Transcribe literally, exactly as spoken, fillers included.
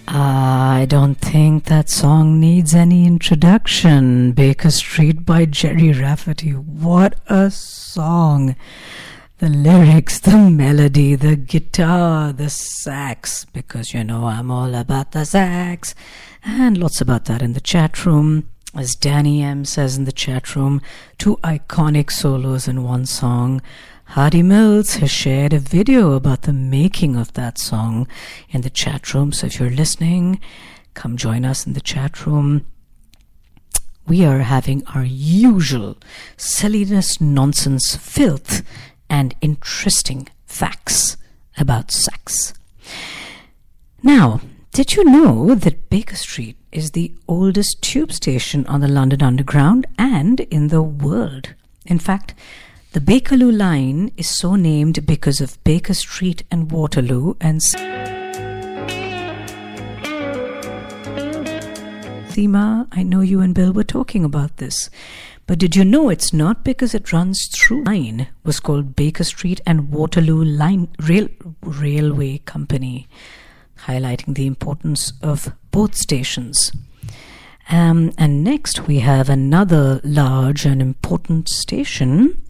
I don't think that song needs any introduction. Baker Street by Gerry Rafferty. What a song. The lyrics, the melody, the guitar, the sax, because you know I'm all about the sax, and lots about that in the chat room. As Danny M says in the chat room, two iconic solos in one song. Hardy Mills has shared a video about the making of that song in the chat room, so if you're listening, come join us in the chat room. We are having our usual silliness, nonsense, filth, and interesting facts about sax. Now, did you know that Baker Street is the oldest tube station on the London Underground and in the world? In fact, the Bakerloo line is so named because of Baker Street and Waterloo, and Seema, I know you and Bill were talking about this. But did you know it's not because it runs through line was called Baker Street and Waterloo Line Rail Railway Company, highlighting the importance of both stations. Um, and next we have another large and important station,